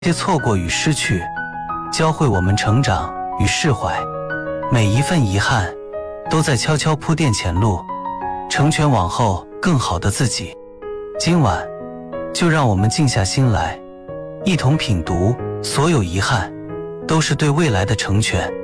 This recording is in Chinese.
这些错过与失去，教会我们成长与释怀。每一份遗憾，都在悄悄铺垫前路，成全往后更好的自己。今晚，就让我们静下心来，一同品读，所有遗憾，都是对未来的成全。